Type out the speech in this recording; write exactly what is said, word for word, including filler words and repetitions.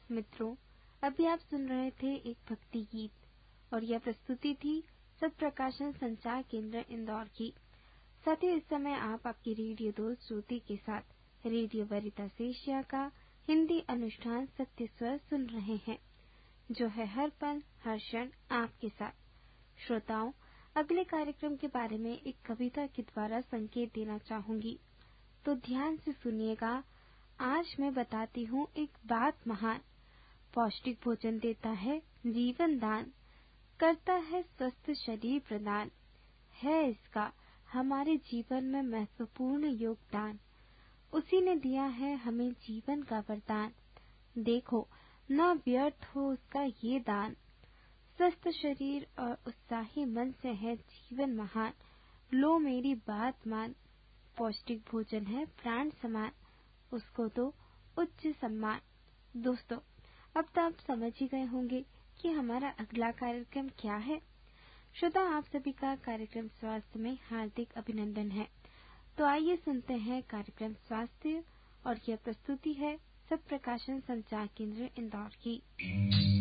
मित्रों, अभी आप सुन रहे थे एक भक्ति गीत और यह प्रस्तुति थी सत्प्रकाशन संचार केंद्र इंदौर की। साथ ही इस समय आप आपकी रेडियो दोस्त ज्योति के साथ रेडियो वरिता एशिया का हिंदी अनुष्ठान सत्य स्वर सुन रहे हैं, जो है हर पल हर क्षण आपके साथ। श्रोताओं, अगले कार्यक्रम के बारे में एक कविता के द्वारा संकेत देना चाहूंगी, तो ध्यान से सुनिएगा। आज मैं बताती हूँ एक बात महान। पौष्टिक भोजन देता है जीवन दान, करता है स्वस्थ शरीर प्रदान, है इसका हमारे जीवन में महत्वपूर्ण योगदान। उसी ने दिया है हमें जीवन का वरदान, देखो न व्यर्थ हो उसका ये दान। स्वस्थ शरीर और उत्साही मन से है जीवन महान, लो मेरी बात मान। पौष्टिक भोजन है प्राण समान, उसको दो उच्च सम्मान। दोस्तों, अब तो आप समझ ही गए होंगे कि हमारा अगला कार्यक्रम क्या है। श्रोता, आप सभी का कार्यक्रम स्वास्थ्य में हार्दिक अभिनंदन है। तो आइए सुनते हैं कार्यक्रम स्वास्थ्य, और यह प्रस्तुति है सत्प्रकाशन संचार केंद्र इंदौर की।